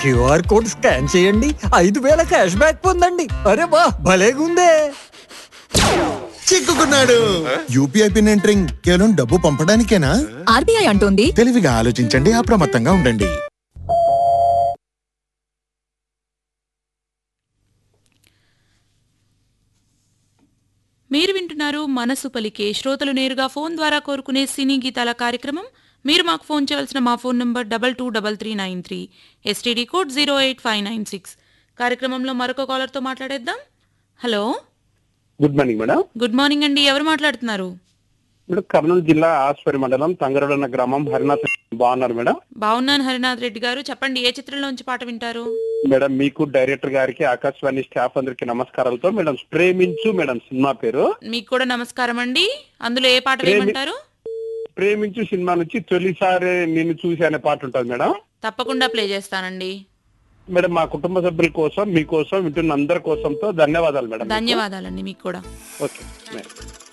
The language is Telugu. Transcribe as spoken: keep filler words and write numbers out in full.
క్యూఆర్ కోడ్ స్కాన్ చేయండి, ఐదు వేల క్యాష్ బ్యాక్ పొందండి. అరే వా, భలేగుందే. చిక్కుకున్నాడు. యూపీఐ పిన్ ఎంటరింగ్ కేవలం డబ్బు పంపడానికేనా? ఆర్బీఐ అంటోంది తెలివిగా ఆలోచించండి, అప్రమత్తంగా ఉండండి. మీరు వింటున్నారు మనసు పలికే, శ్రోతలు నేరుగా ఫోన్ ద్వారా కోరుకునే సినీ గీతాల కార్యక్రమం. మీరు మాకు ఫోన్ చేయవలసిన మా phone number double two double three nine three, STD code zero eight five nine six. కార్యక్రమంలో మరొక కాలర్తో మాట్లాడేద్దాం. Hello, good morning madam. Good morning అండి, ఎవరు మాట్లాడుతున్నారు? మేడం కర్నూలు జిల్లా ఆస్పరి మండలం తంగరడన్న గ్రామం హరినాథ్. బాగున్నారు మేడం? బాగున్నాను హరినాథ్ రెడ్డి గారు, చెప్పండి ఏ చిత్రంలోంచి పాట వింటారు? మేడం మీకు, డైరెక్టర్ గారికి, ఆకాశవాణి స్టాఫ్ అందరికి నమస్కారాలతో. మేడం ప్రేమించు మేడం సినిమా పేరు. మీకు కూడా నమస్కారం అండి. అందులో ఏ పాట వేయమంటారు? ప్రేమించు సినిమా నుంచి తొలిసారి నిన్ను చూసి అనే పాట ఉంటుంది మేడం. తప్పకుండా ప్లే చేస్తానండి. మేడం మా కుటుంబ సభ్యుల కోసం, మీకోసం, వింటున్న అందరి కోసంతో ధన్యవాదాలు మేడం. ధన్యవాదాలండి మీకు కూడా. Okay madam.